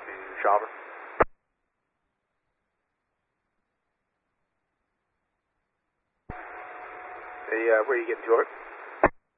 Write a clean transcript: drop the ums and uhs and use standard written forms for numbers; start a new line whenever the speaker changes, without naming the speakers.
Chopper. Hey, where are you getting to it?